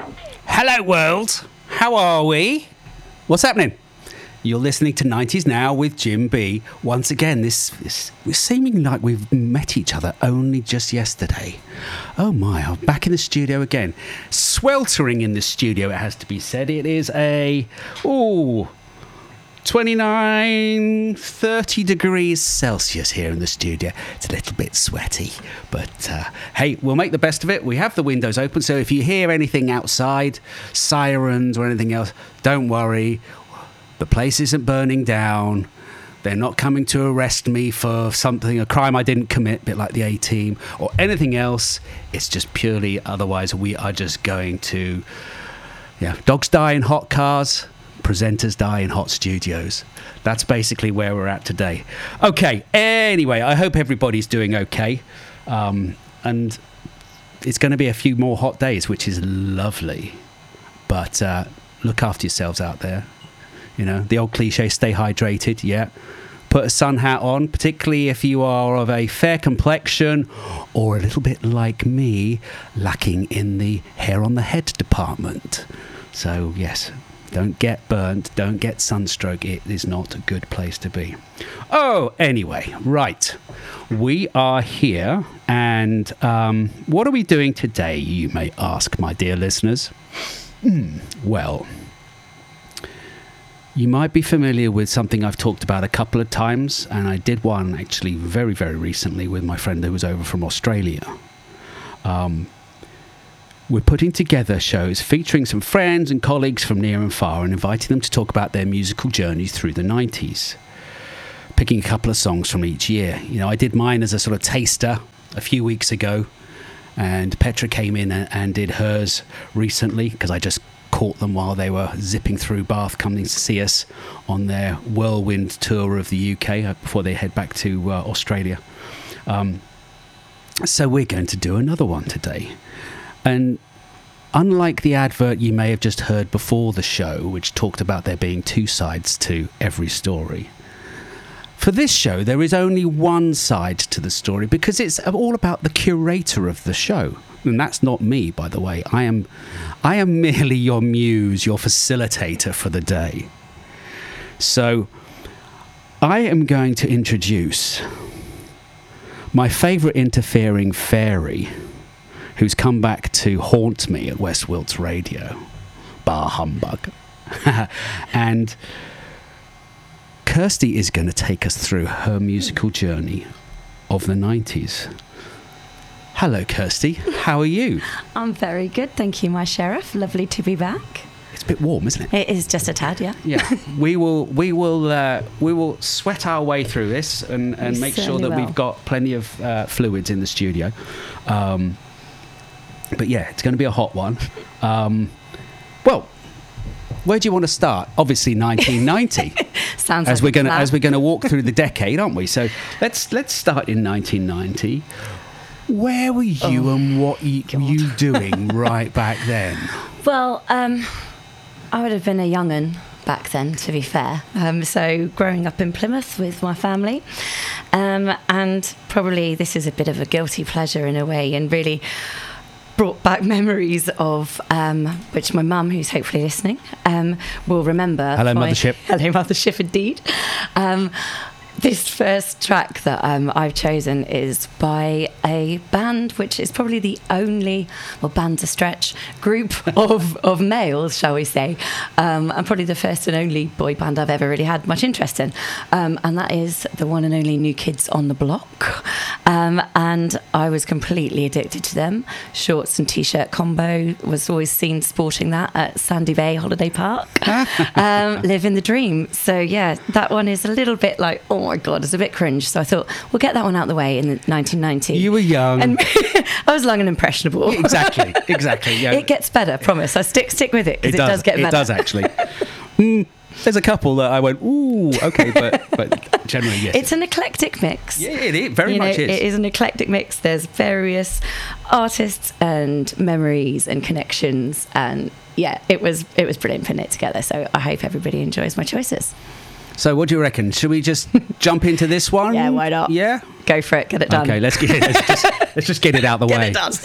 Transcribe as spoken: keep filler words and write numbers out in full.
Hello, world. How are we? What's happening? You're listening to nineties Now with Jim B. Once again, this, this we're seeming like we've met each other only just yesterday. Oh my, I'm back in the studio again. Sweltering in the studio, it has to be said. It is a, ooh, twenty-nine, thirty degrees Celsius here in the studio. It's a little bit sweaty, but uh, hey, we'll make the best of it. We have the windows open, so if you hear anything outside, sirens or anything else, don't worry. The place isn't burning down. They're not coming to arrest me for something, a crime I didn't commit, a bit like the A-Team, or anything else. It's just purely, otherwise we are just going to, yeah, dogs die in hot cars, presenters die in hot studios. That's basically where we're at today. Okay, anyway, I hope everybody's doing okay. Um, and it's going to be a few more hot days, which is lovely. But uh, look after yourselves out there. You know, the old cliche, stay hydrated, yeah. Put a sun hat on, particularly if you are of a fair complexion or a little bit like me, lacking in the hair on the head department. So, yes, don't get burnt, don't get sunstroke. It is not a good place to be. Oh, anyway, right. We are here, and um, what are we doing today, you may ask, my dear listeners? Mm, well... You might be familiar with something I've talked about a couple of times, and I did one actually very, very recently with my friend who was over from Australia. Um, we're putting together shows featuring some friends and colleagues from near and far and inviting them to talk about their musical journeys through the nineties, picking a couple of songs from each year. You know, I did mine as a sort of taster a few weeks ago, and Petra came in and, and did hers recently because I just caught them while they were zipping through Bath, coming to see us on their whirlwind tour of the U K before they head back to uh, Australia. Um, so we're going to do another one today. And unlike the advert you may have just heard before the show, which talked about there being two sides to every story, for this show there is only one side to the story because it's all about the curator of the show. And that's not me, by the way. I am I am merely your muse, your facilitator for the day. So I am going to introduce my favourite interfering fairy who's come back to haunt me at West Wilts Radio. Bah humbug. And Kirsty is going to take us through her musical journey of the nineties. Hello, Kirsty. How are you? I'm very good, thank you, my sheriff. Lovely to be back. It's a bit warm, isn't it? It is just a tad, yeah. Yeah. we will, we will, uh, we will sweat our way through this and, and make sure that will. we've got plenty of uh, fluids in the studio. Um, but yeah, it's going to be a hot one. Um, well, where do you want to start? Obviously, nineteen ninety. Sounds as like we're going to plan. as we're going to walk through the decade, aren't we? So let's let's start in nineteen ninety. Where were you oh, and what you, were you doing right back then? Well, um, I would have been a young'un back then, to be fair. Um, so growing up in Plymouth with my family, um, and probably this is a bit of a guilty pleasure in a way, and really brought back memories of um, which my mum, who's hopefully listening, um, will remember. Hello, my, Mothership. Hello, Mothership, indeed. Um, This first track that um, I've chosen is by a band which is probably the only, well, band's a stretch, group of, of males, shall we say, um, and probably the first and only boy band I've ever really had much interest in, um, and that is the one and only New Kids on the Block. Um, and I was completely addicted to them. Shorts and T-shirt combo, was always seen sporting that at Sandy Bay Holiday Park. um, living the dream. So yeah, that one is a little bit like, oh my God, it's a bit cringe. So I thought, we'll get that one out of the way in nineteen ninety. You were young. And I was young and impressionable. Exactly, exactly. Yeah. It gets better, promise. I stick stick with it, because it, it does get better. It does, actually. mm, there's a couple that I went, ooh, okay, but, but generally, yes. It's an eclectic mix. Yeah, it is, very you much know, is. It is an eclectic mix. There's various artists and memories and connections, and yeah, it was it was brilliant putting it together. So I hope everybody enjoys my choices. So what do you reckon? Should we just jump into this one? Yeah, why not? Yeah? Go for it. Get it done. Okay, let's get it. Let's just, let's just get it out the get way. It done.